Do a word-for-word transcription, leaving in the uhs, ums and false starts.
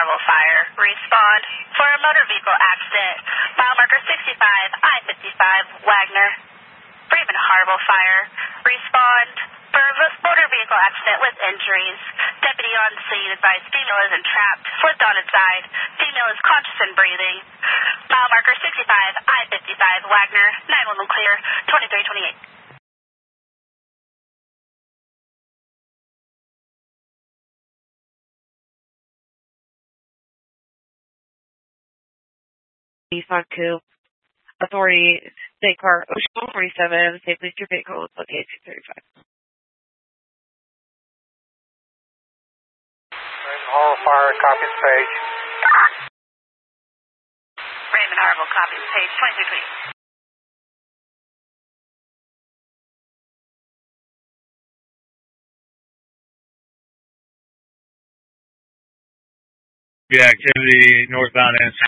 Harville Fire. Respond for a motor vehicle accident. Mile marker sixty-five, I fifty-five, Wagner. Bremen Harville Fire. Respond for a motor vehicle accident with injuries. Deputy on scene advised female is entrapped, flipped on its side. Female is conscious and breathing. Mile marker sixty-five, I fifty-five, Wagner. nine one one clear, twenty-three twenty-eight. Five two. Authority, State Car, Ocean forty-seven, State Police, your vehicle is located two thirty-five. Raymond Harville Fire, copies page. Raymond Harville, copies page twenty-three twenty-eight. Yeah, activity northbound and